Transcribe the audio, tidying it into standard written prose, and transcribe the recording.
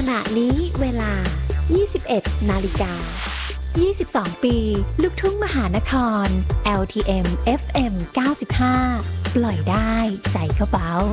ณะนี้เวลา 21 นาฬิกา 22 ปี ลูกทุ่งมหานคร LTM FM 95 ปล่อยได้ใจก็เบา